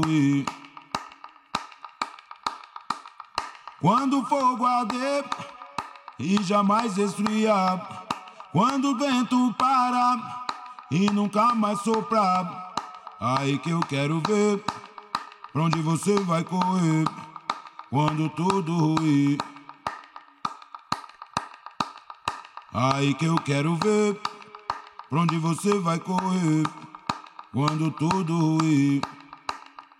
ruir. Quando o fogo arder e jamais esfriar, quando o vento parar e nunca mais soprar, aí que eu quero ver pra onde você vai correr quando tudo ruir. Aí que eu quero ver pra onde você vai correr quando tudo ruir.